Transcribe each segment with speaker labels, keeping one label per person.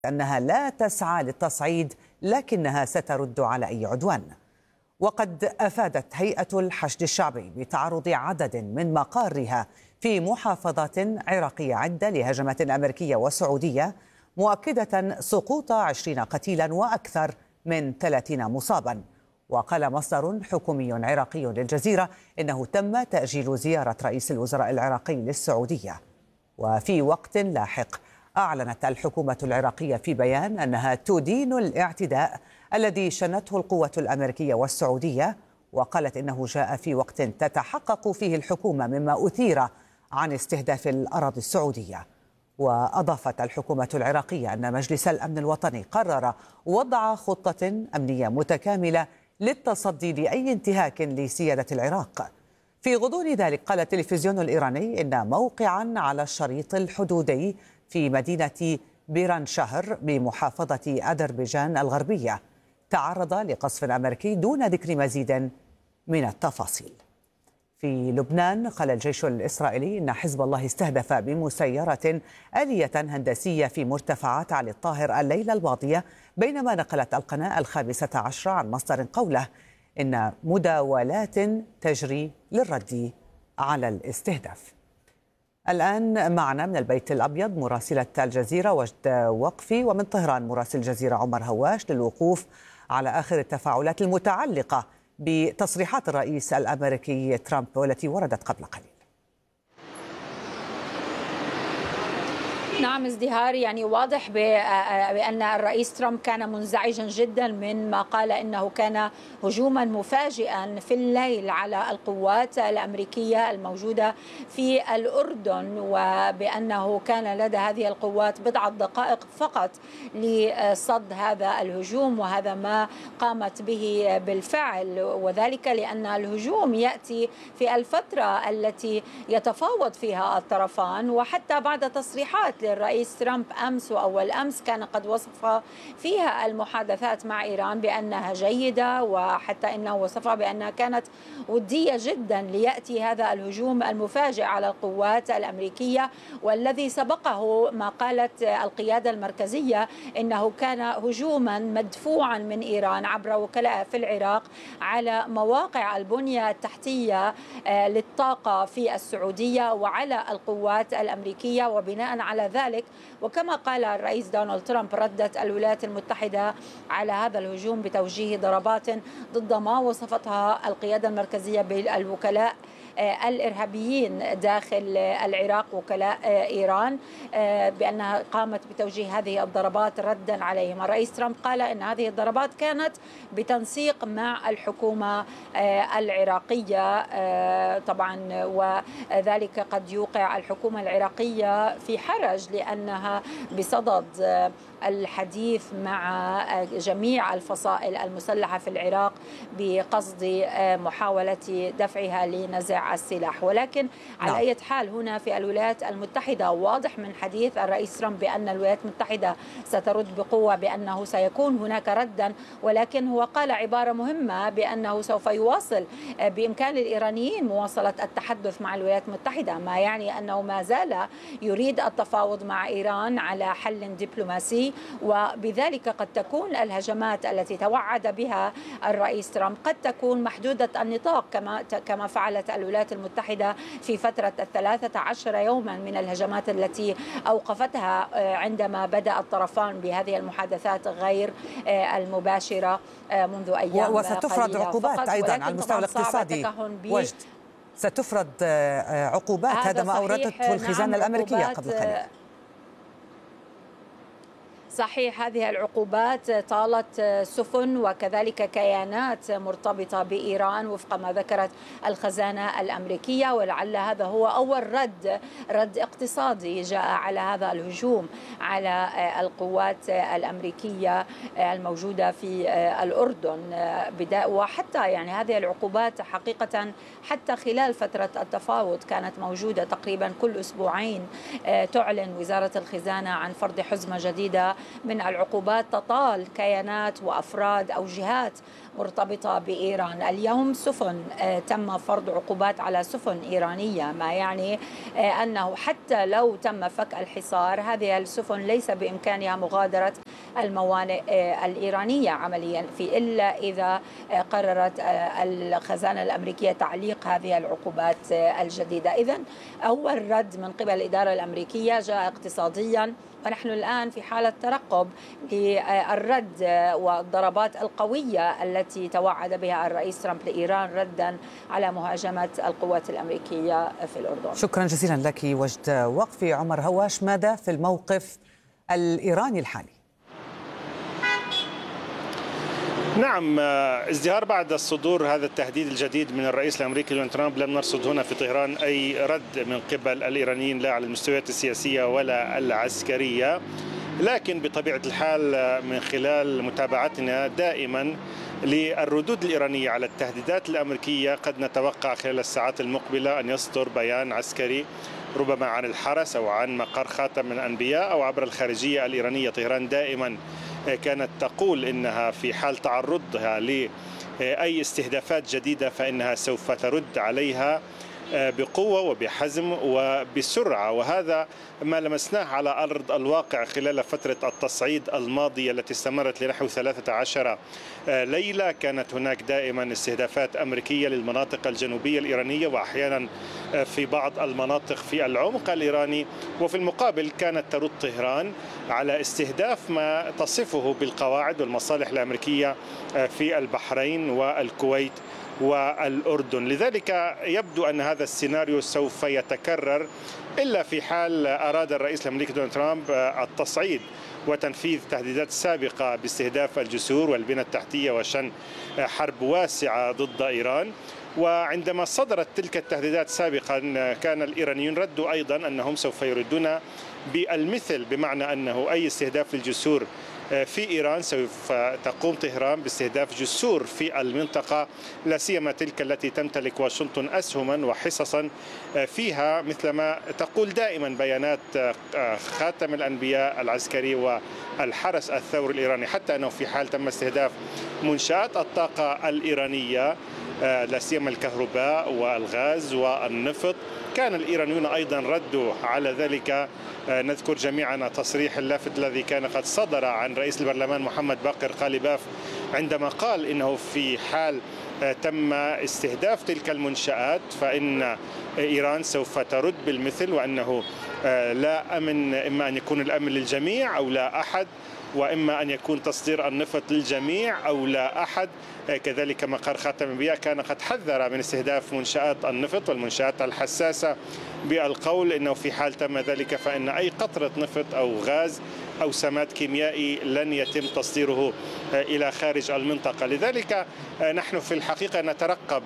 Speaker 1: أنها لا تسعى للتصعيد لكنها سترد على أي عدوان. وقد أفادت هيئة الحشد الشعبي بتعرض عدد من مقارها في محافظات عراقية عدة لهجمات أمريكية وسعودية، مؤكدة سقوط 20 قتيلا وأكثر من 30 مصابا. وقال مصدر حكومي عراقي للجزيرة إنه تم تأجيل زيارة رئيس الوزراء العراقي للسعودية. وفي وقت لاحق أعلنت الحكومة العراقية في بيان أنها تدين الاعتداء الذي شنته القوة الأمريكية والسعودية، وقالت إنه جاء في وقت تتحقق فيه الحكومة مما أثير عن استهداف الأراضي السعودية. وأضافت الحكومة العراقية أن مجلس الأمن الوطني قرر وضع خطة أمنية متكاملة للتصدي لأي انتهاك لسيادة العراق. في غضون ذلك قال التلفزيون الإيراني إن موقعا على الشريط الحدودي في مدينة بيران شهر بمحافظة أذربيجان الغربية تعرض لقصف أمريكي دون ذكر مزيد من التفاصيل. في لبنان قال الجيش الإسرائيلي إن حزب الله استهدف بمسيرة آلية هندسية في مرتفعات علي الطاهر الليلة الماضية، بينما نقلت القناة الخامسة عشر عن مصدر قوله إن مداولات تجري للرد على الاستهداف. الآن معنا من البيت الأبيض مراسلة الجزيرة وجد وقفي، ومن طهران مراسل الجزيرة عمر هواش للوقوف على آخر التفاعلات المتعلقة بتصريحات الرئيس الأمريكي ترامب والتي وردت قبل قليل.
Speaker 2: نعم ازدهار، يعني واضح بأن الرئيس ترامب كان منزعجا جدا من ما قال إنه كان هجوما مفاجئا في الليل على القوات الأمريكية الموجودة في الأردن، وبأنه كان لدى هذه القوات بضعة دقائق فقط لصد هذا الهجوم، وهذا ما قامت به بالفعل، وذلك لأن الهجوم يأتي في الفترة التي يتفاوض فيها الطرفان. وحتى بعد تصريحات الرئيس ترامب أمس وأول أمس كان قد وصف فيها المحادثات مع إيران بأنها جيدة، وحتى إنه وصفها بأنها كانت ودية جدا ليأتي هذا الهجوم المفاجئ على القوات الأمريكية، والذي سبقه ما قالت القيادة المركزية إنه كان هجوما مدفوعا من إيران عبر وكلاء في العراق على مواقع البنية التحتية للطاقة في السعودية وعلى القوات الأمريكية. وبناء على ذلك، وكما قال الرئيس دونالد ترامب، ردت الولايات المتحدة على هذا الهجوم بتوجيه ضربات ضد ما وصفتها القيادة المركزية بالوكلاء الإرهابيين داخل العراق، وكلاء إيران، بأنها قامت بتوجيه هذه الضربات ردا عليهم. الرئيس ترامب قال أن هذه الضربات كانت بتنسيق مع الحكومة العراقية طبعا، وذلك قد يوقع الحكومة العراقية في حرج لأنها بصدد الحديث مع جميع الفصائل المسلحة في العراق بقصد محاولة دفعها لنزع السلاح. ولكن على أي حال هنا في الولايات المتحدة واضح من حديث الرئيس ترامب بأن الولايات المتحدة سترد بقوة، بأنه سيكون هناك ردا، ولكن هو قال عبارة مهمة بأنه سوف يواصل بإمكان الإيرانيين مواصلة التحدث مع الولايات المتحدة، ما يعني أنه ما زال يريد التفاوض مع إيران على حل دبلوماسي. وبذلك قد تكون الهجمات التي توعد بها الرئيس ترامب قد تكون محدودة النطاق كما فعلت الولايات المتحدة في فترة 13 يوما من الهجمات التي أوقفتها عندما بدأ الطرفان بهذه المحادثات غير المباشرة منذ أيام
Speaker 1: وستفرض عقوبات أيضا على المستوى الاقتصادي. وجد ستفرض عقوبات، هذا ما أوردته الخزانة الأمريكية قبل قليل.
Speaker 2: صحيح، هذه العقوبات طالت سفن وكذلك كيانات مرتبطة بإيران وفق ما ذكرت الخزانة الأمريكية، ولعل هذا هو أول رد اقتصادي جاء على هذا الهجوم على القوات الأمريكية الموجودة في الأردن. وحتى يعني هذه العقوبات حقيقة حتى خلال فترة التفاوض كانت موجودة تقريبا كل أسبوعين، تعلن وزارة الخزانة عن فرض حزمة جديدة من العقوبات تطال كيانات وأفراد أو جهات مرتبطة بإيران. اليوم سفن تم فرض عقوبات على سفن إيرانية، ما يعني أنه حتى لو تم فك الحصار هذه السفن ليس بإمكانها مغادرة الموانئ الإيرانية عمليا إلا إذا قررت الخزانة الأمريكية تعليق هذه العقوبات الجديدة. إذن أول رد من قبل الإدارة الأمريكية جاء اقتصاديا، ونحن الآن في حالة ترقب للرد والضربات القوية التي توعد بها الرئيس ترامب لإيران ردا على مهاجمة القوات الأمريكية في الأردن.
Speaker 1: شكرا جزيلا لك وجد وقفي. عمر هواش، ماذا في الموقف الإيراني الحالي؟
Speaker 3: نعم، ازدهار بعد الصدور هذا التهديد الجديد من الرئيس الأمريكي دونالد ترامب لم نرصد هنا في طهران أي رد من قبل الإيرانيين لا على المستويات السياسية ولا العسكرية، لكن بطبيعة الحال من خلال متابعتنا دائما للردود الإيرانية على التهديدات الأمريكية قد نتوقع خلال الساعات المقبلة أن يصدر بيان عسكري ربما عن الحرس أو عن مقر خاتم الأنبياء أو عبر الخارجية الإيرانية. طهران دائما كانت تقول إنها في حال تعرضها لأي استهدافات جديدة فإنها سوف ترد عليها بقوة وبحزم وبسرعة، وهذا ما لمسناه على أرض الواقع خلال فترة التصعيد الماضية التي استمرت لنحو 13 ليلة. كانت هناك دائما استهدافات أمريكية للمناطق الجنوبية الإيرانية وأحيانا في بعض المناطق في العمق الإيراني، وفي المقابل كانت ترد طهران على استهداف ما تصفه بالقواعد والمصالح الأمريكية في البحرين والكويت والأردن. لذلك يبدو أن هذا السيناريو سوف يتكرر إلا في حال أراد الرئيس الأمريكي دونالد ترامب التصعيد وتنفيذ تهديدات سابقة باستهداف الجسور والبنى التحتية وشن حرب واسعة ضد إيران. وعندما صدرت تلك التهديدات سابقا كان الإيرانيون ردوا أيضا أنهم سوف يردون بالمثل، بمعنى أنه أي استهداف للجسور في إيران سوف تقوم طهران باستهداف جسور في المنطقة، لا سيما تلك التي تمتلك واشنطن أسهما وحصصا فيها، مثلما تقول دائما بيانات خاتم الأنبياء العسكري والحرس الثوري الإيراني، حتى أنه في حال تم استهداف منشآت الطاقة الإيرانية لا سيما الكهرباء والغاز والنفط كان الإيرانيون أيضا ردوا على ذلك. نذكر جميعا تصريح اللافت الذي كان قد صدر عن رئيس البرلمان محمد باقر قالباف عندما قال إنه في حال تم استهداف تلك المنشآت فإن إيران سوف ترد بالمثل، وأنه لا أمن، إما أن يكون الأمن للجميع أو لا أحد، وإما أن يكون تصدير النفط للجميع أو لا أحد. كذلك مقر خاتم الأنبياء كان قد حذر من استهداف منشآت النفط والمنشآت الحساسة بالقول إنه في حال تم ذلك فإن أي قطرة نفط أو غاز أو سماد كيميائي لن يتم تصديره إلى خارج المنطقة. لذلك نحن في الحقيقة نترقب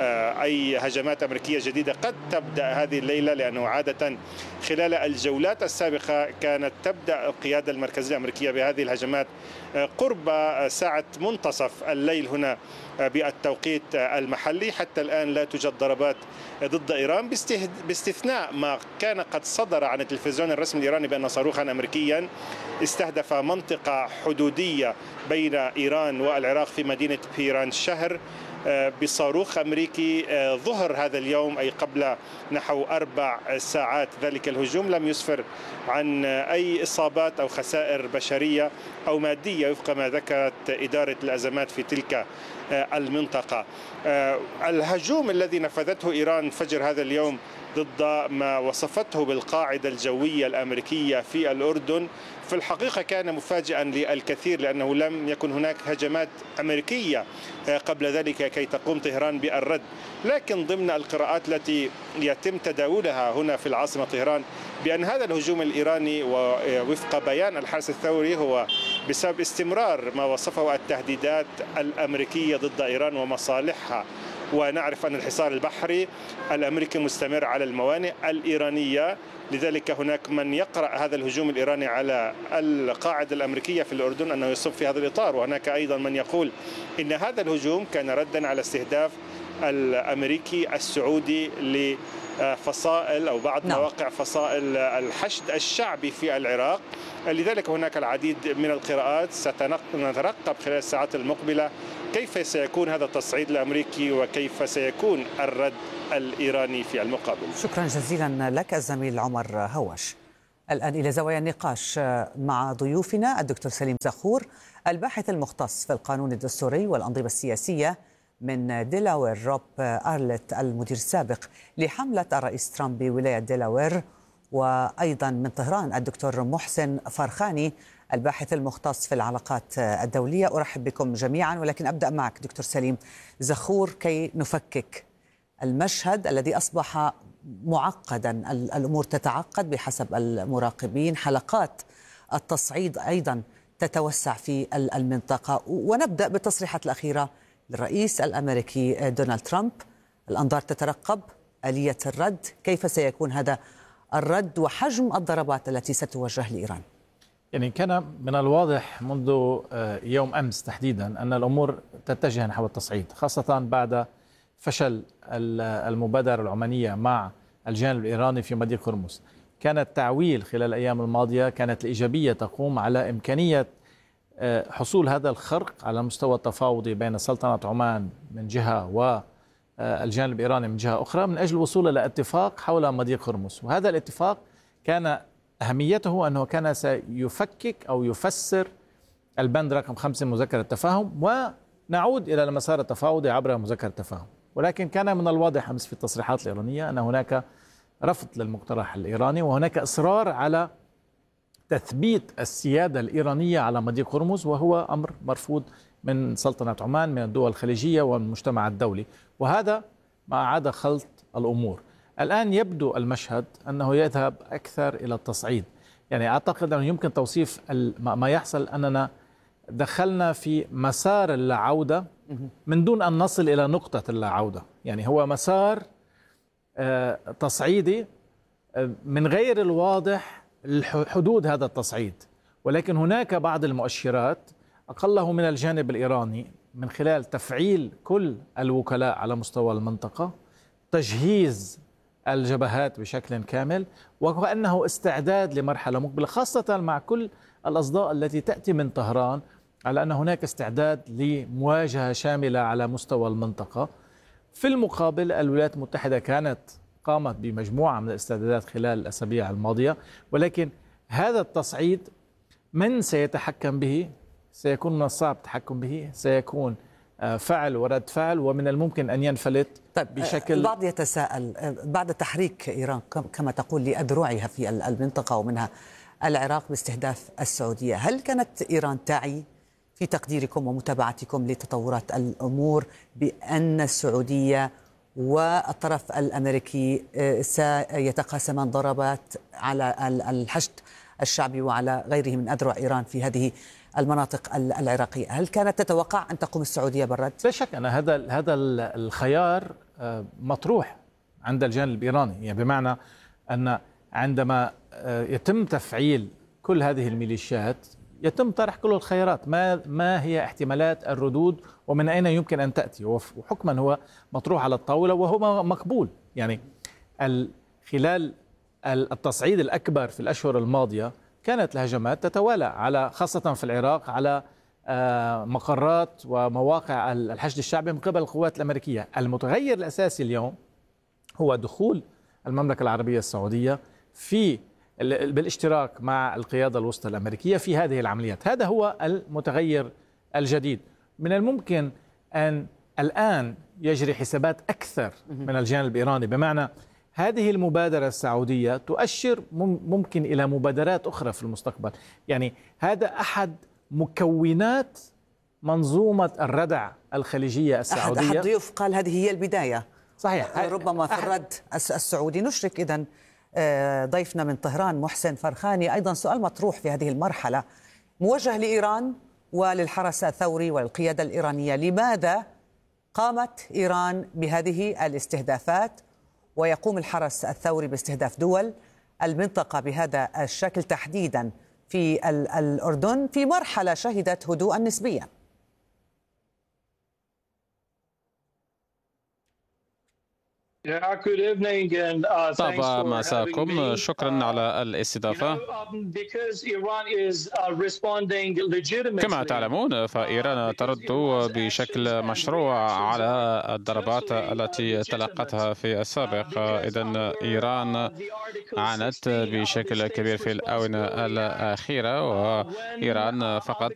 Speaker 3: أي هجمات أمريكية جديدة قد تبدأ هذه الليلة، لأنه عادة خلال الجولات السابقة كانت تبدأ القيادة المركزية الأمريكية بهذه الهجمات قرب ساعة منتصف الليل هنا بالتوقيت المحلي. حتى الآن لا توجد ضربات ضد إيران باستثناء ما كان قد صدر عن التلفزيون الرسمي الإيراني بأن صاروخا أمريكيا استهدف منطقة حدودية بين إيران والعراق في مدينة بيران شهر بصاروخ أمريكي ظهر هذا اليوم، أي قبل نحو 4 ساعات. ذلك الهجوم لم يسفر عن أي إصابات أو خسائر بشرية أو مادية وفق ما ذكرت إدارة الأزمات في تلك المنطقة. الهجوم الذي نفذته إيران فجر هذا اليوم ضد ما وصفته بالقاعدة الجوية الأمريكية في الأردن في الحقيقة كان مفاجئا للكثير، لأنه لم يكن هناك هجمات أمريكية قبل ذلك كي تقوم طهران بالرد. لكن ضمن القراءات التي يتم تداولها هنا في العاصمة طهران بأن هذا الهجوم الإيراني ووفق بيان الحرس الثوري هو بسبب استمرار ما وصفه التهديدات الأمريكية ضد إيران ومصالحها. ونعرف أن الحصار البحري الأمريكي مستمر على الموانئ الإيرانية، لذلك هناك من يقرأ هذا الهجوم الإيراني على القاعدة الأمريكية في الأردن أنه يصب في هذا الإطار، وهناك أيضا من يقول إن هذا الهجوم كان ردا على استهداف الأمريكي السعودي لفصائل أو بعض مواقع فصائل الحشد الشعبي في العراق. لذلك هناك العديد من القراءات. سنترقب خلال الساعات المقبلة كيف سيكون هذا التصعيد الأمريكي وكيف سيكون الرد الإيراني في المقابل.
Speaker 1: شكرا جزيلا لك الزميل عمر هوش. الآن إلى زوايا النقاش مع ضيوفنا الدكتور سليم زخور الباحث المختص في القانون الدستوري والأنظمة السياسية من ديلاوير، روب أرلت المدير السابق لحملة الرئيس ترامب بولاية ديلاوير، وأيضا من طهران الدكتور محسن فرخاني الباحث المختص في العلاقات الدولية. أرحب بكم جميعا، ولكن أبدأ معك دكتور سليم زخور كي نفكك المشهد الذي أصبح معقدا. الأمور تتعقد بحسب المراقبين، حلقات التصعيد أيضا تتوسع في المنطقة، ونبدأ بالتصريحات الأخيرة للرئيس الأمريكي دونالد ترامب. الأنظار تترقب آلية الرد، كيف سيكون هذا الرد وحجم الضربات التي ستوجه لإيران؟
Speaker 4: يعني كان من الواضح منذ يوم أمس تحديدا أن الأمور تتجه نحو التصعيد، خاصة بعد فشل المبادرة العمانية مع الجانب الإيراني في مضيق هرمز. كان التعويل خلال الأيام الماضية، كانت الإيجابية تقوم على إمكانية حصول هذا الخرق على المستوى التفاوضي بين سلطنة عمان من جهة والجانب الإيراني من جهة أخرى، من أجل الوصول إلى اتفاق حول مضيق هرمز. وهذا الاتفاق كان أهميته أنه كان سيفكك أو يفسر البند رقم 5 من مذكرة التفاهم، ونعود إلى المسار التفاوضي عبر مذكرة التفاهم. ولكن كان من الواضح أمس في التصريحات الإيرانية أن هناك رفض للمقترح الإيراني، وهناك إصرار على تثبيت السيادة الإيرانية على مضيق هرمز، وهو أمر مرفوض من سلطنة عمان، من الدول الخليجية ومن المجتمع الدولي. وهذا ما أعاد خلط الأمور. الآن يبدو المشهد أنه يذهب أكثر إلى التصعيد. يعني أعتقد أنه يمكن توصيف ما يحصل أننا دخلنا في مسار اللاعودة من دون أن نصل إلى نقطة اللاعودة. يعني هو مسار تصعيدي من غير الواضح حدود هذا التصعيد، ولكن هناك بعض المؤشرات أقله من الجانب الإيراني من خلال تفعيل كل الوكلاء على مستوى المنطقة، تجهيز الجبهات بشكل كامل، وكأنه استعداد لمرحلة مقبلة، خاصة مع كل الأصداء التي تأتي من طهران على أن هناك استعداد لمواجهة شاملة على مستوى المنطقة. في المقابل الولايات المتحدة كانت قامت بمجموعة من الاستعدادات خلال الأسابيع الماضية، ولكن هذا التصعيد من سيتحكم به؟ سيكون من الصعب التحكم به، سيكون فعل ورد فعل، ومن الممكن أن ينفلت بشكل.
Speaker 1: البعض يتساءل بعد تحريك إيران كما تقول لأذرعها في المنطقة ومنها العراق باستهداف السعودية، هل كانت إيران تعي في تقديركم ومتابعتكم لتطورات الأمور بأن السعودية والطرف الأمريكي سيتقاسمان ضربات على الحشد الشعبي وعلى غيره من أذرع إيران في هذه المناطق العراقية؟ هل كانت تتوقع أن تقوم السعودية بالرد؟
Speaker 4: لا شك أن هذا الخيار مطروح عند الجانب الإيراني، يعني بمعنى أن عندما يتم تفعيل كل هذه الميليشيات يتم طرح كل الخيارات، ما هي احتمالات الردود ومن أين يمكن أن تأتي، وحكما هو مطروح على الطاولة وهو مقبول. يعني خلال التصعيد الأكبر في الأشهر الماضية كانت الهجمات تتوالى على خاصة في العراق على مقرات ومواقع الحشد الشعبي من قبل القوات الأمريكية. المتغير الأساسي اليوم هو دخول المملكة العربية السعودية بالاشتراك مع القيادة الوسطى الأمريكية في هذه العمليات. هذا هو المتغير الجديد. من الممكن أن الآن يجري حسابات أكثر من الجانب الإيراني، بمعنى هذه المبادرة السعودية تؤشر ممكن إلى مبادرات أخرى في المستقبل. يعني هذا أحد مكونات منظومة الردع الخليجية السعودية.
Speaker 1: أحد ضيوف قال هذه هي البداية.
Speaker 4: صحيح.
Speaker 1: ربما في الرد السعودي. نشرك إذن ضيفنا من طهران محسن فرخاني. أيضا سؤال مطروح في هذه المرحلة موجه لإيران وللحرس الثوري والقيادة الإيرانية: لماذا قامت إيران بهذه الاستهدافات ويقوم الحرس الثوري باستهداف دول المنطقة بهذا الشكل تحديدا في الأردن في مرحلة شهدت هدوءا نسبيا؟
Speaker 5: طاب مساكم، شكرا على الاستضافة. كما تعلمون فإيران ترد بشكل مشروع على الضربات التي تلقتها في السابق. إذن إيران عانت بشكل كبير في الآونة الأخيرة، وإيران فقط